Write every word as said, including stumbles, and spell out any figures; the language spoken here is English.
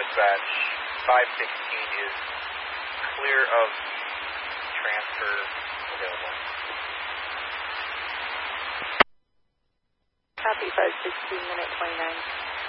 dispatch. five sixteen is clear of transfer available. Copy five sixteen, minute twenty-nine.